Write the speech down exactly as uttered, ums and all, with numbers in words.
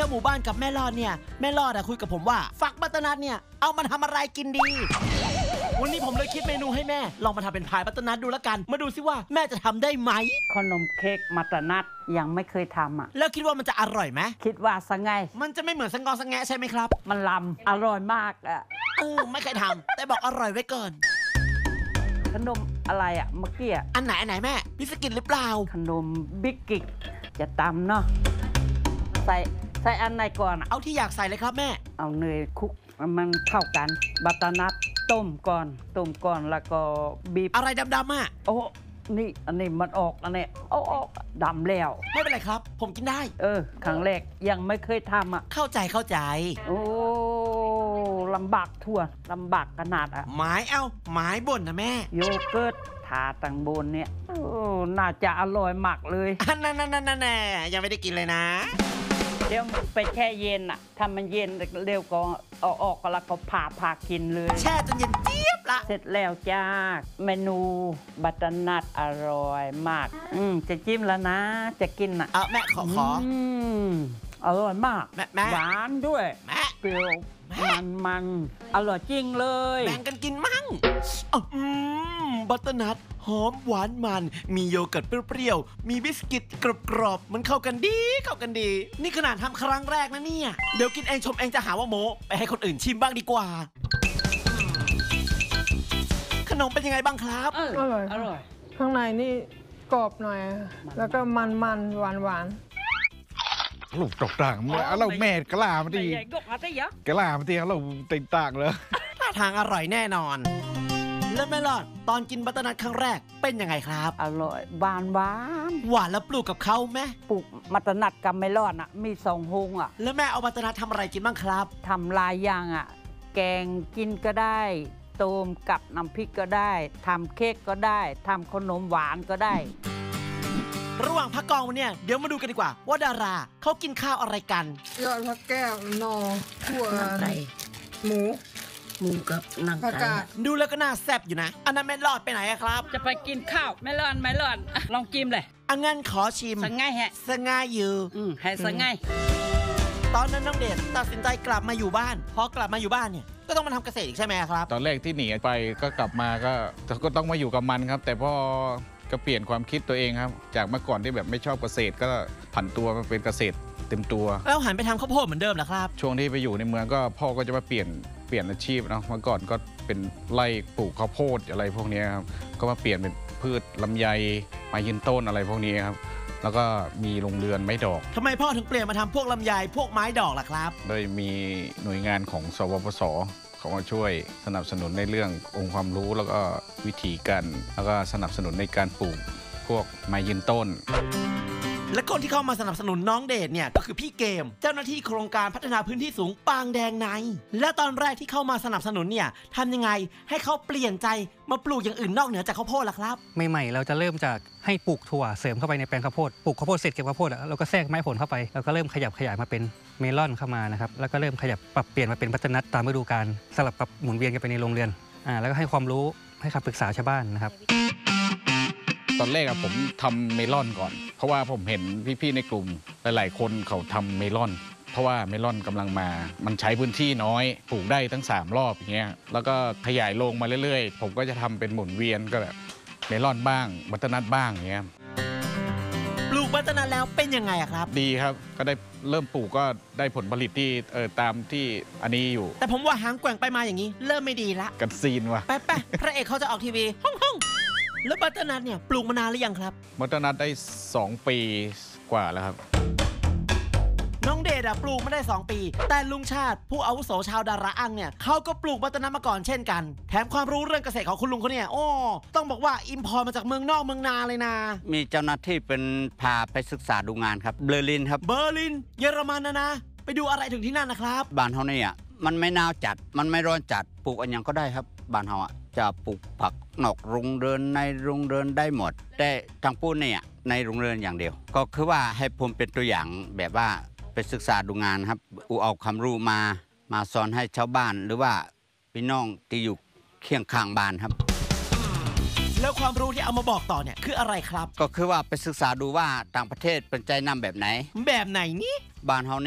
ที่ยวหมู่บ้านกับแม่รอดเนี่ยแม่รอดอะคุยกับผมว่าฝักบัตเตอร์นัทเนี่ยเอามาทำอะไรกินดีวันนี้ผมเลยคิดเมนูให้แม่ลองมาทำเป็นพายบัตเตอร์นัทดูแล้วกันมาดูซิว่าแม่จะทำได้ไหมขนมเค้กบัตเตอร์นัทยังไม่เคยทำอ่ะแล้วคิดว่ามันจะอร่อยไหมคิดว่าสังไงมันจะไม่เหมือนสังกอสังแงะใช่ไหมครับมันลำอร่อยมากอ่ะเออไม่เคยทำแต่บอกอร่อยไว้ก่อนขนมอะไรอ่ะเมื่อกี้อันไหนอันไหนแม่บิสกิตหรือเปล่าขนมบิ๊กกิกจะตำเนาะใส่ใส่อันไหนก่อนเอาที่อยากใส่เลยครับแม่เอาเนยคลุกมันเข้ากันบัตเตอร์นัทต้มก่อนต้มก่อนแล้วก็บีบอะไรดำๆอ่ะโอ้นี่อันนี้มันออกอันนี้โอ้ออกดำแล้วไม่เป็นไรครับผมกินได้เออครั้งแรกยังไม่เคยทำอ่ะเข้าใจเข้าใจโอ้ลำบากทั่วลำบากขนาดอ่ะไม้เอ้าไม้บ่นนะแม่โยเกิร์ตทาตังบนเนี่ยโอ้น่าจะอร่อยมากเลยอันนั้นนั่นนั่นแน่ยังไม่ได้กินเลยนะเดี๋ยวไปแช่เย็นอ่ะถ้ามันเย็นเร็วก็เอาออกแล้วก็ผ่าผ่ากินเลยแช่จนเย็นเจี๊ยบละเสร็จแล้วจ้าเมนูบัตเตอร์นัทอร่อยมากอืมจะจิ้มแล้วนะจะกินอ่ะเอาแม่ขอขออืมอร่อยมากแม่หวานด้วยแม่เปรี้ยวมันมันอร่อยจริงเลยแบ่งกันกินมั่งอืมบัตเตอร์นัทหอมหวานมันมีโยเกิร์ตเปรี้ยวๆมีบิสกิตกรอบๆมันเข้ากันดีเข้ากันดีนี่ขนาดทำครั้งแรกนะเนี่ยเดี๋ยวกินเองชมเองจะหาว่าโม้ไปให้คนอื่นชิมบ้างดีกว่าขนมเป็นยังไงบ้างครับอร่อยอร่อยข้างในนี่กรอบหน่อยแล้วก็มันมันหวานหวานลูกตกต่างมาเราแม่กล้ามาดีกล้ามาดีเราติดต่างเลยท่าทางอร่อยแน่นอนแล้วแม่รอดตอนกินบัตเตอร์นัทครั้งแรกเป็นยังไงครับอร่อยหวานหวานหวานแล้วปลูกกับเขาไหมปลูกบัตเตอร์นัทกับเมลอนอ่ะมีสองฮงอ่ะแล้วแม่เอาบัตเตอร์นัททำอะไรกินบ้างครับทำลายอย่างอ่ะแกงกินก็ได้ต้มกับน้ำพริกก็ได้ทำเค้กก็ได้ทำขนมหวานก็ได้ระหว่างพักกองวันนี้เดี๋ยวมาดูกันดีกว่าว่าดาราเขากินข้าวอะไรกันยอดผักแก้วนอถั่วหมูหมูกับหนังไก่ดูแล้วก็น่าแซ่บอยู่นะอันนั้นแม่รอดไปไหนครับจะไปกินข้าวไม่รอดไม่รอดลองจิ้มเลยอันงั้นขอชิมสังง่ายฮะสังง่ายอยู่อืมให้สังง่ายตอนนั้นน้องเดชตัดสินใจกลับมาอยู่บ้านพอกลับมาอยู่บ้านเนี่ยก็ต้องมาทำเกษตรอีกใช่ไหมครับตอนแรกที่หนีไปก็กลับมาก็ก็ต้องมาอยู่กับมันครับแต่พอก็เปลี่ยนความคิดตัวเองครับจากเมื่อก่อนที่แบบไม่ชอบเกษตรก็ผันตัวมาเป็นเกษตรเต็มตัวแล้วหันไปทำข้าวโพดเหมือนเดิมเหรอครับช่วงที่ไปอยู่ในเมืองก็พ่อก็จะมาเปลี่ยนเปลี่ยนอาชีพเนาะเมื่อก่อนก็เป็นไร่ปลูกข้าวโพดอะไรพวกนี้ครับก็มาเปลี่ยนเป็นพืชลำไยไม้ยืนต้นอะไรพวกนี้ครับแล้วก็มีโรงเรือนไม้ดอกทำไมพ่อถึงเปลี่ยนมาทำพวกลำไยพวกไม้ดอกล่ะครับโดยมีหน่วยงานของสวปสเขามาช่วยสนับสนุนในเรื่ององค์ความรู้แล้วก็วิธีการแล้วก็สนับสนุนในการปลูกพวกไม้ยืนต้นและคนที่เข้ามาสนับสนุนน้องเดชเนี่ยก็คือพี่เกมเจ้าหน้าที่โครงการพัฒนาพื้นที่สูงปางแดงในและตอนแรกที่เข้ามาสนับสนุนเนี่ยทำยังไงให้เขาเปลี่ยนใจมาปลูกอย่างอื่นนอกเหนือจากข้าวโพดล่ะครับใหม่ๆเราจะเริ่มจากให้ปลูกถั่วเสริมเข้าไปในแปลงข้าวโพดปลูกข้าวโพดเสร็จเก็บข้าวโพดแล้วเราก็แทรกไม้ผลเข้าไปแล้วก็เริ่มขยับขยายมาเป็นเมลอนเข้ามานะครับแล้วก็เริ่มขยับปรับเปลี่ยนมาเป็นบัตเตอร์นัทตามฤดูกาลสลับกับหมุนเวียนกันไปในโรงเรือนอ่าแล้วก็ให้ความรู้ให้คำปรึกษาชาวบ้านนะครับตอนแรกอะผมทำเมลอนก่อนเพราะว่าผมเห็นพี่ๆในกลุ่มหลายๆคนเขาทำเมลอนเพราะว่าเมลอนกำลังมามันใช้พื้นที่น้อยปลูกได้ทั้งสามรอบอย่างเงี้ยแล้วก็ขยายโรงมาเรื่อยๆผมก็จะทำเป็นหมุนเวียนก็แบบเมลอนบ้างบัตเตอร์นัทบ้างอย่างเงี้ยปลูกบัตเตอร์นัทแล้วเป็นยังไงอะครับดีครับก็ได้เริ่มปลูกก็ได้ผลผลิตที่เออตามที่อันนี้อยู่แต่ผมว่าหางแกว่งไปมาอย่างนี้เริ่มไม่ดีละกันซีนว่ะไปไปพระเอกเขาจะออกทีวีฮ่องฮ่องแล้วบัตเตอร์นัทเนี่ยปลูกมานานหรือยังครับบัตเตอร์นัทได้สองปีกว่าแล้วครับน้องเดชอะปลูกมาได้สองปีแต่ลุงชาติผู้อาวุโสชาวดาราอังเนี่ยเขาก็ปลูกบัตเตอร์นัทมาก่อนเช่นกันแถมความรู้เรื่องเกษตรของคุณลุงเขาเนี่ยโอ้ต้องบอกว่าอิมพอร์ตมาจากเมืองนอกเมืองนาเลยนะมีเจ้าหน้าที่เป็นพาไปศึกษาดูงานครับเบอร์ลินครับเบอร์ลินเยอรมันนะนะไปดูอะไรถึงที่นั่นนะครับบ้านเขาเนี่ยมันไม่หนาวจัดมันไม่ร้อนจัดปลูกอันยังก็ได้ครับบ้านเขาอะจะปลูกผักนอกโรงเรือนในโรงเรือนได้หมดแต่ทางปูนเนี่ยในโรงเรือนอย่างเดียวก็คือว่าให้ผมเป็นตัวอย่างแบบว่าไปศึกษาดูงานครับอูเอาความรู้มามาสอนให้ชาวบ้านหรือว่าพี่น้องที่อยู่เคียงข้างบ้านครับแล้วความรู้ที่เอามาบอกต่อเนี่ยคืออะไรครับก็คือว่าไปศึกษาดูว่าต่างประเทศเป็นใจนำแบบไหนแบบไหนนี่บ้านเขา